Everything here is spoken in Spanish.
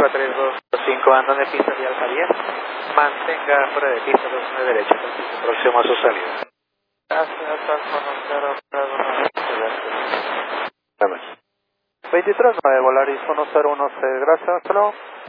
Alfa 3225, ando en pista de Alfa 10. Mantenga fuera de pista 29 derecha, próximo a su salida. Gracias, Alfa 10, 23 9, Volaris 1016, gracias, hasta luego.